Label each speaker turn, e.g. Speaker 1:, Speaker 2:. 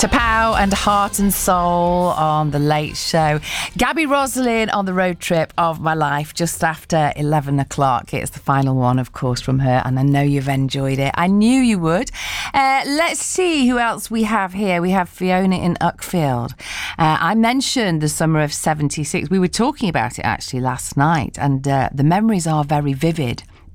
Speaker 1: T'Pau and Heart and Soul on The Late Show. Gabby Roslin on the road trip of my life just after 11 o'clock. It's the final one, of course, from her, and I know you've enjoyed it. I knew you would. Let's see who else we have here. We have Fiona in Uckfield. I mentioned the summer of 76. We were talking about it actually last night, and the memories are very vivid.